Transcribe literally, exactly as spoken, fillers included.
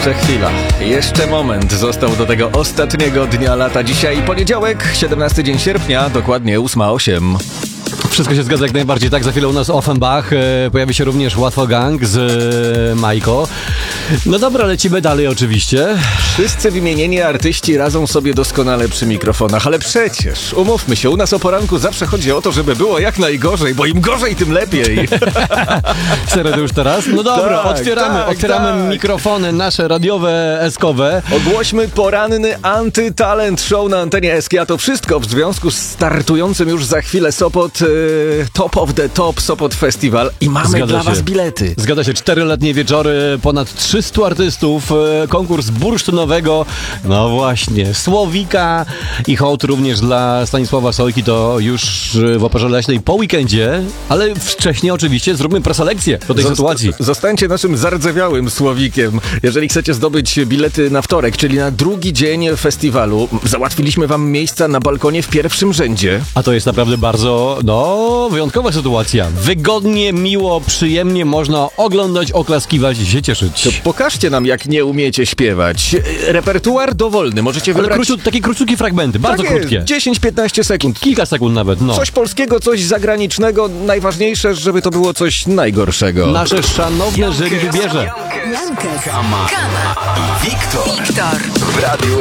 Jeszcze chwila, jeszcze moment został do tego ostatniego dnia lata. Dzisiaj poniedziałek, siedemnasty dzień sierpnia, dokładnie ósma osiem. Wszystko się zgadza jak najbardziej, tak? Za chwilę u nas Offenbach, e, pojawi się również Łatwo Gang z e, Majko. No dobra, lecimy dalej oczywiście. Wszyscy wymienieni artyści radzą sobie doskonale przy mikrofonach, ale przecież, umówmy się, u nas o poranku zawsze chodzi o to, żeby było jak najgorzej, bo im gorzej, tym lepiej. Serio to już teraz? No dobra, Tak, otwieramy, tak, otwieramy tak. mikrofony nasze radiowe, eskowe. Ogłośmy poranny antytalent show na antenie S K, a to wszystko w związku z startującym już za chwilę Sopot y, Top of the Top Sopot Festival i mamy Zgadza dla się. was bilety. Zgadza się, czteroletnie wieczory, ponad trzystu artystów, e, konkurs bursztynowego, no właśnie, Słowika i hołd również dla Stanisława Sojki, to już e, w Operze Leśnej po weekendzie, ale wcześniej oczywiście zróbmy preselekcję do tej Zosta- sytuacji. Zostańcie naszym zardzewiałym Słowikiem. Jeżeli chcecie zdobyć bilety na wtorek, czyli na drugi dzień festiwalu, załatwiliśmy wam miejsca na balkonie w pierwszym rzędzie. A to jest naprawdę bardzo, no, wyjątkowa sytuacja. Wygodnie, miło, przyjemnie można oglądać, oklaskiwać i się cieszyć. To pokażcie nam, jak nie umiecie śpiewać. Repertuar dowolny, możecie Ale wybrać... króciut, takie króciutkie fragmenty, bardzo Tak jest, krótkie. dziesięć piętnaście sekund. Kilka sekund nawet, no. Coś polskiego, coś zagranicznego. Najważniejsze, żeby to było coś najgorszego. Nasze szanowne jury wybierze. Jankę, Kama i Wiktor. Wiktor. W Radiu